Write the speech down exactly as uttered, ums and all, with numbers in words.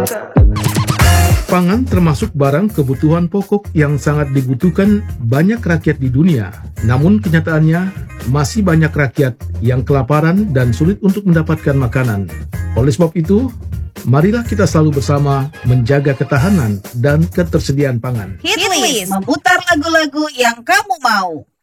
Pangan termasuk barang kebutuhan pokok yang sangat dibutuhkan banyak rakyat di dunia. Namun kenyataannya, masih banyak rakyat yang kelaparan dan sulit untuk mendapatkan makanan. Oleh sebab itu, marilah kita selalu bersama menjaga ketahanan dan ketersediaan pangan. Hitlist, memutar lagu-lagu yang kamu mau.